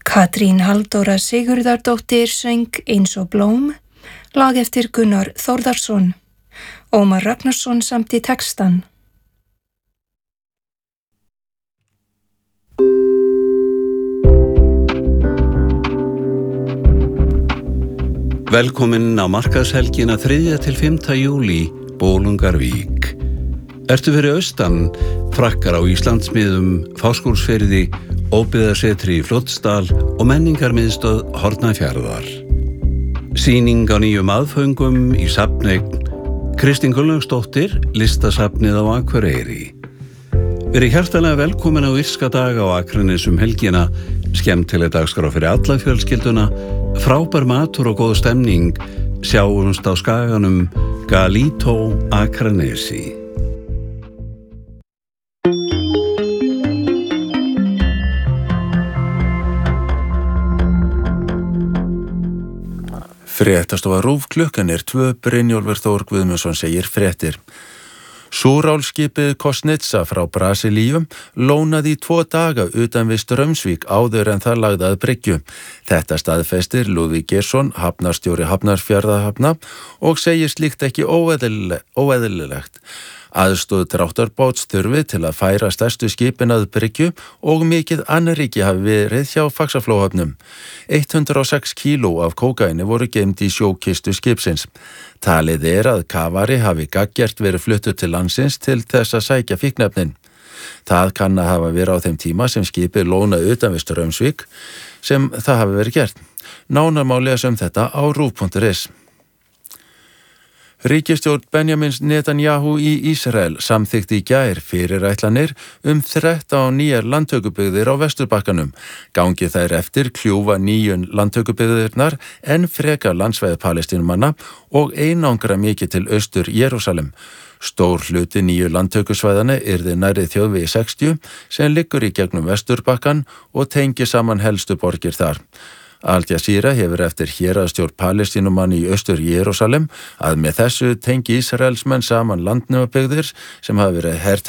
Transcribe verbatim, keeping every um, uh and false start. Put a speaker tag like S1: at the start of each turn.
S1: Katrín Halldóra Sigurðardóttir söng Eins og blóm, lag eftir Gunnar Þórðarsson. Ómar Ragnarsson samti textan.
S2: Velkomin á markaðshelgina þriðja til fimmta júlí, Bolungarvík. Ertu fyrir austan, frakkar á Íslandsmiðum, Fáskrúðsfirði, óbyggðasetri í Fljótsdal og menningarmiðstöð Hornafjarðar. Sýning á nýjum aðföngum í safneign Kristín Gunnlaugsdóttir, listasafnið á Akureyri. Verið hjartanlega velkomin á írska daga á Akranes um helgina, skemmtileg dagskrá fyrir alla fjölskylduna, frábær matur og góð stemning, sjáumst á skaganum Galító Akranesi.
S3: Fréttastofa RÚV, klukkan er tvö, Brynjólfur Þór Guðmundsson segir fréttir. Súrálskipið Kosnitsa frá Brasilíu lónaði í tvo daga utan við Straumsvík áður en það lagði að bryggju. Þetta staðfestir Lúðvík Geirsson, hafnarstjóri Hafnarfjarðarhafna, og segir slíkt ekki óeðlilegt. Aðstóð dráttarbáts þurfi til að færa stærstu skipin að bryggju og mikið annríki hafi verið hjá Faxaflóahöfnum. hundrað og sex kíló af kókaini voru geymd í sjókistu skipsins. Talið er að kafari hafi gaggjert verið fluttur til landsins til þess að sækja fíknefnin. Það kann að hafa verið á þeim tíma sem skipið lónaði utan við Straumsvík sem það hafi verið gert. Nánar má lesa um þetta á rúv punktur is. Ríkisstjórn Benjamins Netanyahu í Ísrael samþykkti í gær fyrirætlanir um þrettán nýjar landtökubyggðir á Vesturbakkanum. Gangi þær eftir kljúfa nýjun landtökubyggðirnar en frekar landsvæði Palestínumanna og einangra mikið til austur Jerúsalem. Stór hluti nýju landtökusvæðana yrði nærri þjóðvegi sextíu sem liggur í gegnum Vesturbakkan og tengi saman helstu borgir þar. Al Jazeera hefur eftir héraðsstjórn Palestínumanna í austur Jerúsalem að með þessu tengi Ísraelsmenn saman landnemabyggðir sem hafa verið hert